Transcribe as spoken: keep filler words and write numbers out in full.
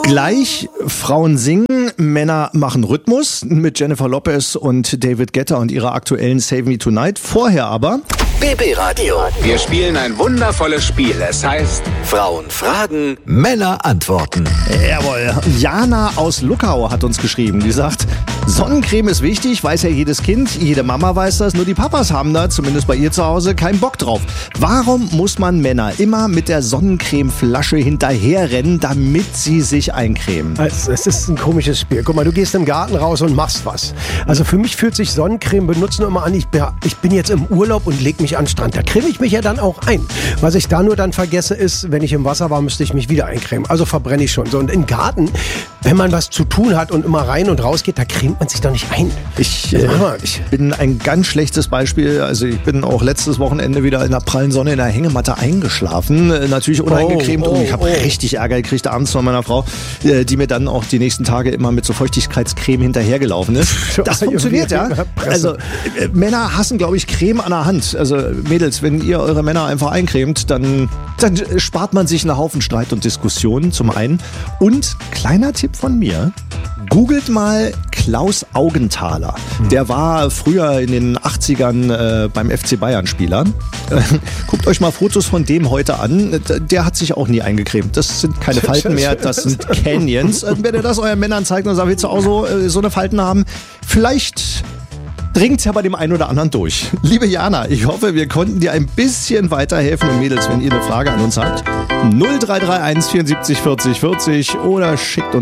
Gleich Frauen singen, Männer machen Rhythmus mit Jennifer Lopez und David Guetta und ihrer aktuellen Save Me Tonight. Vorher aber B B Radio. Wir spielen ein wundervolles Spiel. Es heißt Frauen fragen, Männer antworten. Jawohl. Jana aus Luckau hat uns geschrieben. Die sagt, Sonnencreme ist wichtig, weiß ja jedes Kind, jede Mama weiß das, nur die Papas haben da, zumindest bei ihr zu Hause, keinen Bock drauf. Warum muss man Männer immer mit der Sonnencremeflasche hinterherrennen, damit sie sich eincremen? Also, es ist ein komisches Spiel. Guck mal, du gehst im Garten raus und machst was. Also für mich fühlt sich Sonnencreme benutzen immer an, ich bin, ich bin jetzt im Urlaub und leg mich an den Strand. Da creme ich mich ja dann auch ein. Was ich da nur dann vergesse ist, wenn ich im Wasser war, müsste ich mich wieder eincremen. Also verbrenne ich schon. So, und im Garten, wenn man was zu tun hat und immer rein und raus geht, da cremt man sich doch nicht ein. Ich, äh, ich bin ein ganz schlechtes Beispiel. Also ich bin auch letztes Wochenende wieder in der prallen Sonne in der Hängematte eingeschlafen. Äh, natürlich uneingecremt Oh, oh, und ich habe oh. richtig Ärger gekriegt abends von meiner Frau, äh, die mir dann auch die nächsten Tage immer mit so Feuchtigkeitscreme hinterhergelaufen ist. Das funktioniert, ja. Also äh, Männer hassen, glaube ich, Creme an der Hand. Also Mädels, wenn ihr eure Männer einfach eincremt, dann, dann spart man sich einen Haufen Streit und Diskussionen zum einen. Und kleiner Tipp von mir, googelt mal Klaus Augenthaler. Der war früher in den achtzigern äh, beim F C Bayern Spieler. Äh, guckt euch mal Fotos von dem heute an. Der hat sich auch nie eingecremt. Das sind keine Falten mehr, das sind Canyons. Äh, wenn ihr das euren Männern zeigt und sagt, willst du auch so, äh, so eine Falten haben? Vielleicht dringt es ja bei dem einen oder anderen durch. Liebe Jana, ich hoffe, wir konnten dir ein bisschen weiterhelfen. Und Mädels, wenn ihr eine Frage an uns habt, null drei drei eins vierundsiebzig vierzig vierzig oder schickt uns